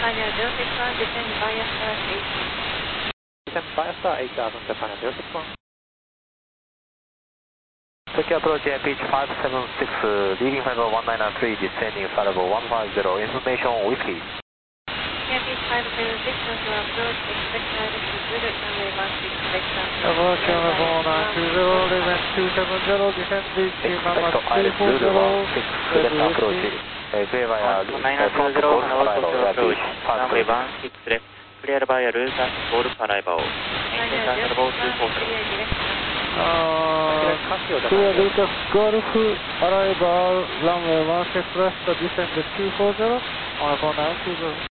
Japan 061, descend via star 8. Descend via star 8 from Japan 061. Tokyo approach pitch 576, leaving level 1993, descending flight level 150, information whiskey. Pitch 576, Tokyo approach, expect altitude 0, runway 16, expect Approach level 920, event 270, descend reaching number 340, Delta approach, clear via 920, Hanwha Tokyo approach, runway 16 left, clear via Luzon Golf arrival, maintain level 240. Clear Lucas Golf arrival, runway 16 left, descend 240, on 4920.